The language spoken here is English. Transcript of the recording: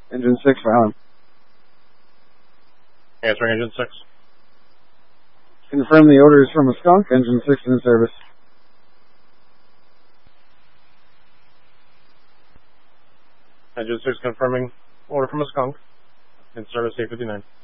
Engine 6 for Allen. Answering Engine 6. Confirm the order is from a skunk. Engine 6 in service. Engine 6 confirming order from a skunk. In service 859.